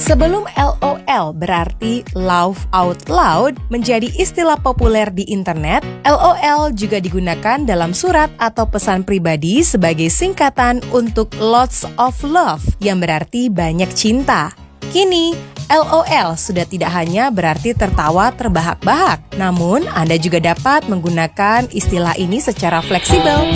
Sebelum LOL berarti laugh out loud menjadi istilah populer di internet, LOL juga digunakan dalam surat atau pesan pribadi sebagai singkatan untuk lots of love yang berarti banyak cinta. Kini, LOL sudah tidak hanya berarti tertawa terbahak-bahak, namun Anda juga dapat menggunakan istilah ini secara fleksibel